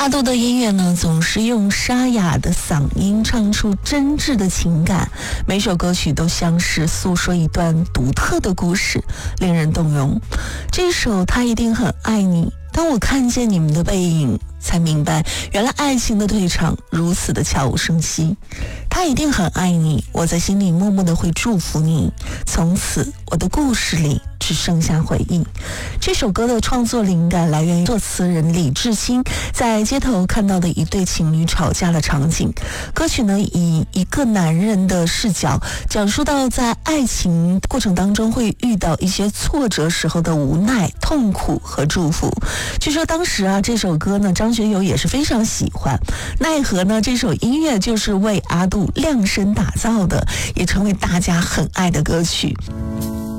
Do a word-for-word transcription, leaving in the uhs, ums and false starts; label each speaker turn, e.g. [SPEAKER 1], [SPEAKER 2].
[SPEAKER 1] 阿杜的音乐呢，总是用沙哑的嗓音唱出真挚的情感，每首歌曲都像是诉说一段独特的故事，令人动容。这首《他一定很爱你》，当我看见你们的背影，才明白原来爱情的退场如此的悄无声息。他一定很爱你，我在心里默默的会祝福你，从此我的故事里只剩下回忆。这首歌的创作灵感来源于作词人李志清在街头看到的一对情侣吵架的场景。歌曲呢，以一个男人的视角讲述到在爱情过程当中会遇到一些挫折时候的无奈、痛苦和祝福。据说当时啊，这首歌呢，张学友也是非常喜欢。奈何呢，这首音乐就是为阿杜量身打造的，也成为大家很爱的歌曲。